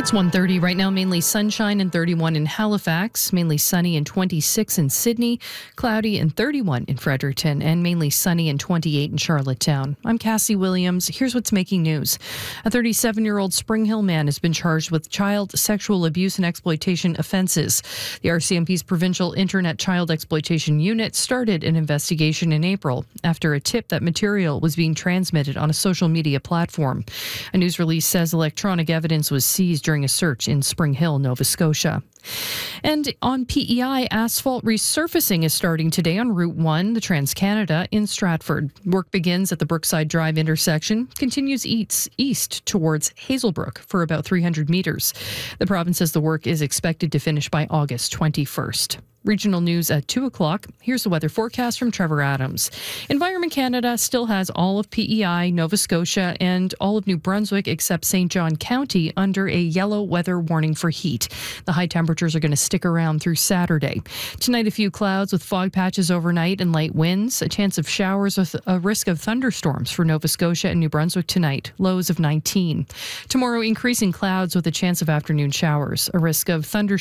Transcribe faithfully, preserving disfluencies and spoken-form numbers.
It's one thirty right now, mainly sunshine and thirty-one in Halifax, mainly sunny and twenty-six in Sydney, cloudy and thirty-one in Fredericton, and mainly sunny and twenty-eight in Charlottetown. I'm Cassie Williams. Here's what's making news. A thirty-seven-year-old Spring Hill man has been charged with child sexual abuse and exploitation offenses. The R C M P's Provincial Internet Child Exploitation Unit started an investigation in April after a tip that material was being transmitted on a social media platform. A news release says electronic evidence was seized during a search in Spring Hill, Nova Scotia. And on P E I, asphalt resurfacing is starting today on Route one, the Trans-Canada, in Stratford. Work begins at the Brookside Drive intersection, continues east, east towards Hazelbrook for about three hundred meters. The province says the work is expected to finish by August twenty-first. Regional news at two o'clock. Here's the weather forecast from Trevor Adams. Environment Canada still has all of P E I, Nova Scotia, and all of New Brunswick except Saint John County under a yellow weather warning for heat. The high temperatures are going to stick around through Saturday. Tonight, a few clouds with fog patches overnight and light winds. A chance of showers with a risk of thunderstorms for Nova Scotia and New Brunswick tonight. Lows of nineteen. Tomorrow, increasing clouds with a chance of afternoon showers. A risk of thunderstorms